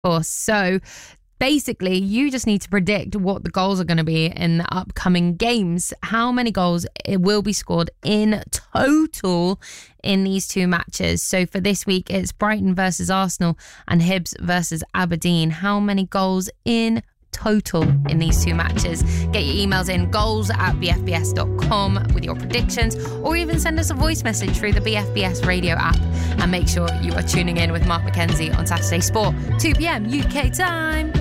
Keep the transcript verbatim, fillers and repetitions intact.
course. So basically, you just need to predict what the goals are going to be in the upcoming games. How many goals it will be scored in total in these two matches. So for this week, it's Brighton versus Arsenal and Hibs versus Aberdeen. How many goals in total in these two matches? Get your emails in, goals at b f b s dot com with your predictions, or even send us a voice message through the B F B S radio app. And make sure you are tuning in with Mark McKenzie on Saturday Sport, two p.m. U K time.